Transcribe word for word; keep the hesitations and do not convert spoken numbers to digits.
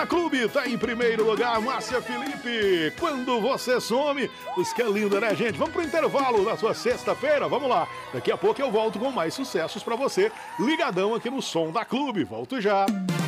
da Clube tá em primeiro lugar, Márcia Felipe. Quando você some, isso que é lindo, né, gente? Vamos pro intervalo da sua sexta-feira, vamos lá. Daqui a pouco eu volto com mais sucessos pra você, ligadão aqui no Som da Clube. Volto já.